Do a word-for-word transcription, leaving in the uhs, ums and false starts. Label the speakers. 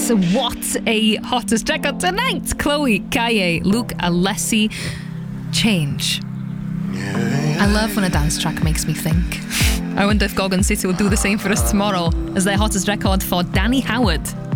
Speaker 1: Yes, what a hottest record tonight. Chloe, Kaye, Luke, Alessi, Change. I love when a dance track makes me think. I wonder if Gorgon City will do the same for us tomorrow as their hottest record for Danny Howard.